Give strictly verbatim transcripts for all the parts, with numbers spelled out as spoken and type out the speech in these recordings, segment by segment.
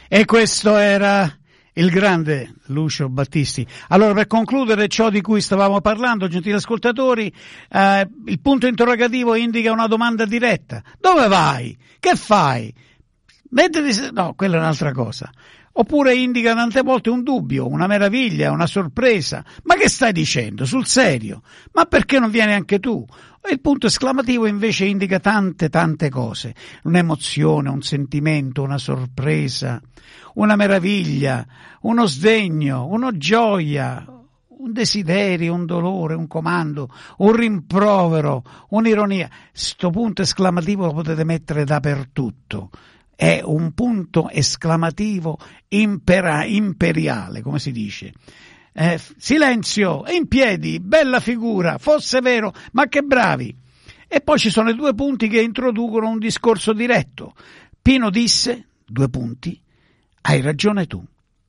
E questo era il grande Lucio Battisti. Allora, per concludere ciò di cui stavamo parlando, gentili ascoltatori, eh, il punto interrogativo indica una domanda diretta. Dove vai? Che fai? Mettiti... No, quella è un'altra cosa. Oppure indica tante volte un dubbio, una meraviglia, una sorpresa. Ma che stai dicendo? Sul serio? Ma perché non vieni anche tu? Il punto esclamativo invece indica tante tante cose. Un'emozione, un sentimento, una sorpresa, una meraviglia, uno sdegno, una gioia, un desiderio, un dolore, un comando, un rimprovero, un'ironia. Sto punto esclamativo lo potete mettere dappertutto. È un punto esclamativo impera, imperiale, come si dice. Eh, silenzio, in piedi, bella figura, fosse vero, ma che bravi. E poi ci sono i due punti che introducono un discorso diretto. Pino disse, due punti, hai ragione tu.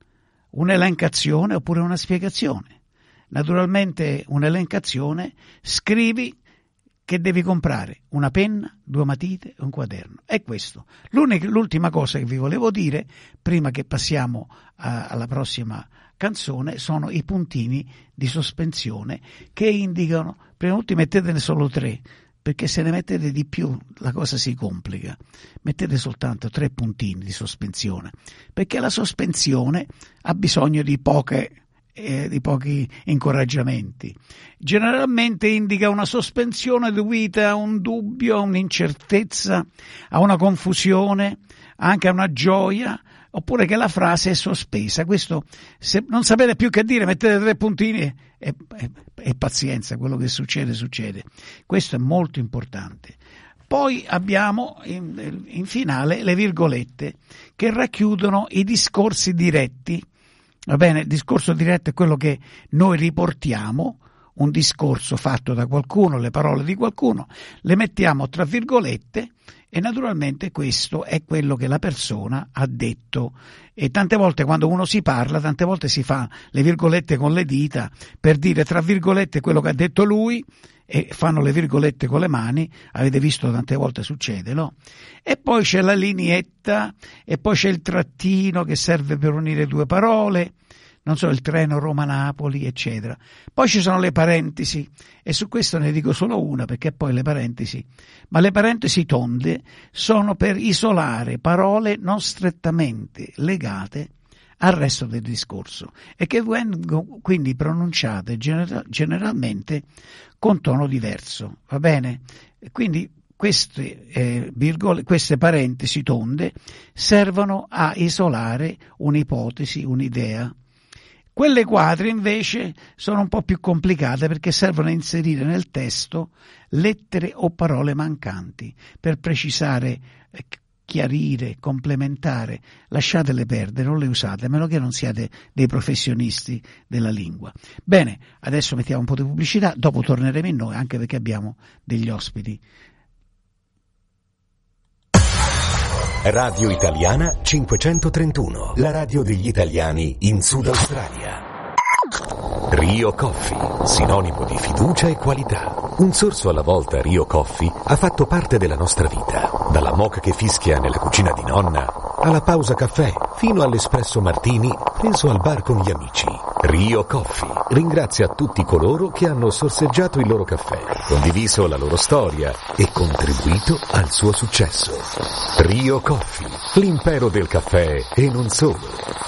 Un'elencazione oppure una spiegazione. Naturalmente un'elencazione, scrivi che devi comprare una penna, due matite e un quaderno. È questo. L'unica, l'ultima cosa che vi volevo dire, prima che passiamo a, alla prossima canzone, sono i puntini di sospensione che indicano, prima di tutti mettetene solo tre, perché se ne mettete di più la cosa si complica. Mettete soltanto tre puntini di sospensione, perché la sospensione ha bisogno di poche eh, di pochi incoraggiamenti. Generalmente indica una sospensione dovuta a un dubbio, a un'incertezza, a una confusione, anche a una gioia, oppure che la frase è sospesa. Questo, se non sapete più che dire, mettete tre puntini e, e, e pazienza, quello che succede succede. Questo è molto importante. Poi abbiamo in, in finale le virgolette che racchiudono i discorsi diretti. Va bene, il discorso diretto è quello che noi riportiamo, un discorso fatto da qualcuno, le parole di qualcuno, le mettiamo tra virgolette e naturalmente questo è quello che la persona ha detto. E tante volte quando uno si parla, tante volte si fa le virgolette con le dita per dire tra virgolette quello che ha detto lui e fanno le virgolette con le mani, avete visto tante volte succede, no? E poi c'è la lineetta e poi c'è il trattino che serve per unire due parole, non so, il treno Roma-Napoli, eccetera. Poi ci sono le parentesi, e su questo ne dico solo una, perché poi le parentesi, ma le parentesi tonde sono per isolare parole non strettamente legate al resto del discorso e che vengono quindi pronunciate genera- generalmente con tono diverso, va bene? Quindi queste, eh, virgole, queste parentesi tonde servono a isolare un'ipotesi, un'idea. Quelle quadre invece sono un po' più complicate perché servono a inserire nel testo lettere o parole mancanti per precisare, eh, chiarire, complementare. Lasciatele perdere, non le usate, a meno che non siate dei professionisti della lingua. Bene, adesso mettiamo un po' di pubblicità, dopo torneremo in noi anche perché abbiamo degli ospiti. Radio Italiana cinquecentotrentuno, la radio degli italiani in Sud Australia. Rio Coffee, sinonimo di fiducia e qualità. Un sorso alla volta Rio Coffee ha fatto parte della nostra vita, dalla moka che fischia nella cucina di nonna, alla pausa caffè, fino all'espresso martini preso al bar con gli amici. Rio Coffee ringrazia tutti coloro che hanno sorseggiato il loro caffè, condiviso la loro storia e contribuito al suo successo. Rio Coffee, l'impero del caffè e non solo.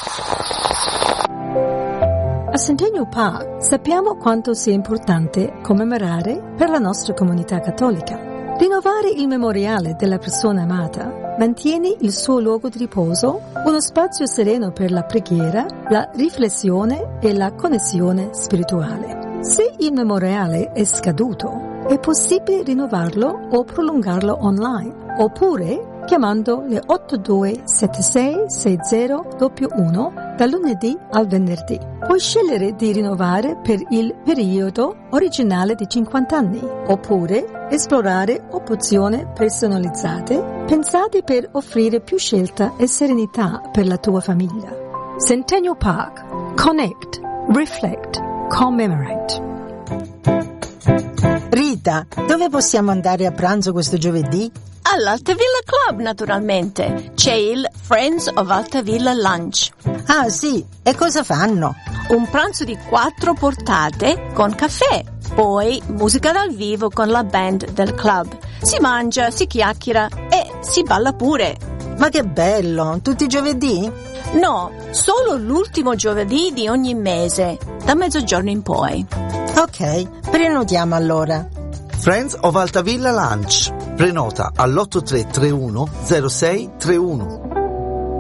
A Centennial Park sappiamo quanto sia importante commemorare per la nostra comunità cattolica. Rinnovare il memoriale della persona amata mantiene il suo luogo di riposo uno spazio sereno per la preghiera, la riflessione e la connessione spirituale. Se il memoriale è scaduto, è possibile rinnovarlo o prolungarlo online, oppure chiamando le otto due sette sei sei zero uno uno dal lunedì al venerdì. Puoi scegliere di rinnovare per il periodo originale di cinquanta anni, oppure esplorare opzioni personalizzate pensate per offrire più scelta e serenità per la tua famiglia. Centennial Park. Connect, Reflect, Commemorate. Rita, dove possiamo andare a pranzo questo giovedì? All'Altavilla Club, naturalmente. C'è il Friends of Altavilla Lunch. Ah, sì. E cosa fanno? Un pranzo di quattro portate con caffè. Poi musica dal vivo con la band del club. Si mangia, si chiacchiera e si balla pure. Ma che bello! Tutti i giovedì? No, solo l'ultimo giovedì di ogni mese, da mezzogiorno in poi. Ok, prenotiamo allora. Friends of Altavilla Lunch. Prenota all'otto tre tre uno zero sei tre uno.